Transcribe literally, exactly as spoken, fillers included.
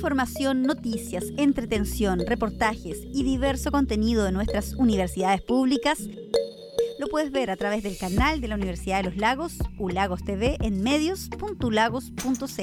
información, noticias, entretención, reportajes y diverso contenido de nuestras universidades públicas lo puedes ver a través del canal de la Universidad de los Lagos, U Lagos T V, en medios punto u lagos punto c